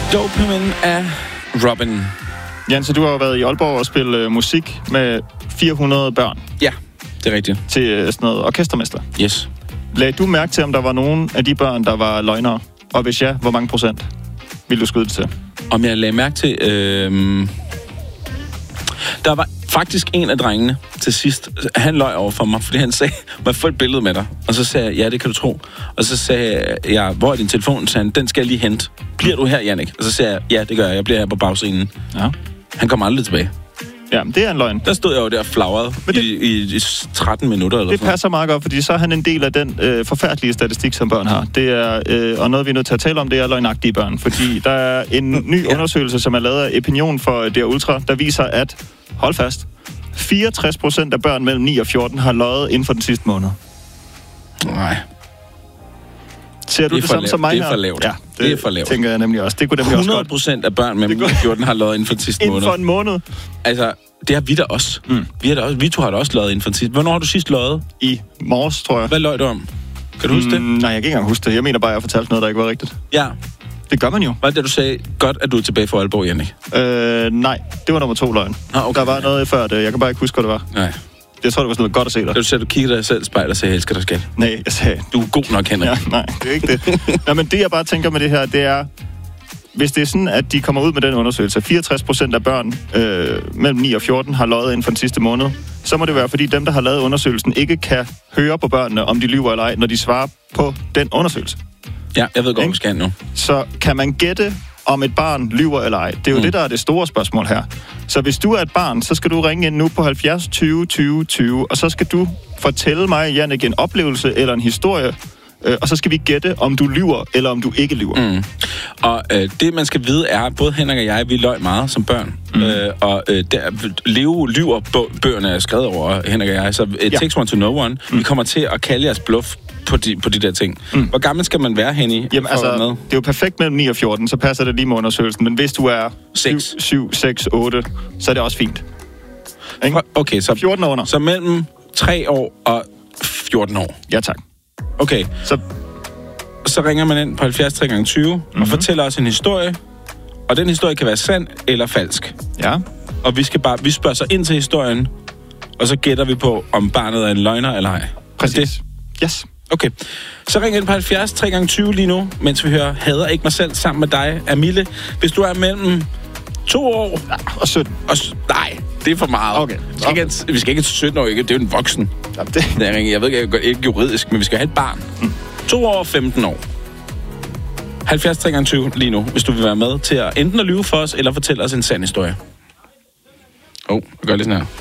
Dopamine af Robin. Jan, så du har været i Aalborg og spillet musik med 400 børn. Ja, det er rigtigt. Til sådan noget orkestermester. Yes. Lagde du mærke til, om der var nogen af de børn, der var løgnere? Og hvis ja, hvor mange procent ville du skyde det til? Om jeg lagde mærke til... Der var faktisk en af drengene til sidst. Han løj over for mig, fordi han sagde, må jeg få et billede med dig? Og så sagde jeg, ja, det kan du tro. Og så sagde jeg, hvor er din telefon? Så han, den skal jeg lige hente. Bliver du her, Jannik? Og så sagde jeg, ja, det gør jeg. Jeg bliver her på bagscenen. Ja. Han kommer aldrig tilbage. Ja, det er en løgn. Der stod jeg jo der flagrede i 13 minutter eller det passer meget godt, fordi så er han en del af den forfærdelige statistik, som børn har. Det er, og noget vi er nødt til at tale om, det er løgnagtige børn. Fordi der er en ny undersøgelse, som er lavet af Opinion for DR Ultra, der viser, at, hold fast, 64% af børn mellem 9 og 14 har løjet inden for den sidste måned. Nej. Ser du det samme som mig? Det er for lavt. Ja, det er for lavt. Tænker jeg nemlig også. Det kunne nemlig 100% af børn mellem 9 og 14 har løjet inden for den sidste måned. Inden for en måned? Altså, det har vi da også. Vi to har da også løjet inden for den sidste. Hvornår har du sidst løjet? I morges, tror jeg. Hvad løj du om? Kan du huske det? Nej, jeg kan ikke engang huske det. Jeg mener bare, at jeg fortalte noget, der ikke var rigtigt. Ja. Det gør man jo. Var det, du sagde, godt, at du er tilbage for Aalborg, Jannik? Nej, det var nummer 2 løgn. Okay. Der var noget før det. Jeg kan bare ikke huske, hvad det var. Nej. Jeg tror, det var sådan noget godt at se dig. Du sagde, du kiggede dig selv i spejlet og sagde, jeg elsker dig, skat. Nej, jeg sagde... Du er god nok, Henrik. Ja, nej, det er ikke det. Nå, men det, jeg bare tænker med det her, det er... Hvis det er sådan, at de kommer ud med den undersøgelse, 64% af børn mellem 9 og 14 har løjet inden for den sidste måned, så må det være, fordi dem, der har lavet undersøgelsen, ikke kan høre på børnene, om de lyver eller ej, når de svarer på den undersøgelse. Ja, jeg ved godt, hvad skal nu. Så kan man gætte, om et barn lyver eller ej? Det er jo det, der er det store spørgsmål her. Så hvis du er et barn, så skal du ringe ind nu på 70 20 20 20, og så skal du fortælle mig, Jannik, en oplevelse eller en historie, og så skal vi gætte, om du lyver, eller om du ikke lyver. Og det, man skal vide, er, både Henrik og jeg, vi løj meget som børn. Leo lyver, bøgerne er skrevet over, Henrik og jeg, så it takes one to know one. Vi kommer til at kalde jeres bluff på de der ting. Hvor gammel skal man være, Henny? Jamen altså, det er jo perfekt mellem 9 og 14, så passer det lige med undersøgelsen. Men hvis du er 7, 6, 8, så er det også fint. Ikke? Okay, så 14 år under. Så mellem 3 år og 14 år. Ja, tak. Okay, så ringer man ind på 70 3 20 og fortæller os en historie, og den historie kan være sand eller falsk. Ja. Og vi spørger så ind til historien, og så gætter vi på, om barnet er en løgner eller ej. Præcis. Yes. Okay, så ring ind på 70 3 20 lige nu, mens vi hører Hader ikke mig selv sammen med dig, Amille. Hvis du er mellem 2 år og 17. Nej, det er for meget. Okay. Vi skal ikke til 17 år, ikke? Det er jo en voksen. Jamen, jeg ved ikke juridisk, men vi skal have et barn. 2 år og 15 år. 70 3 20 lige nu, hvis du vil være med til at enten at lyve for os, eller fortælle os en sand historie. Vi gør lige sådan her.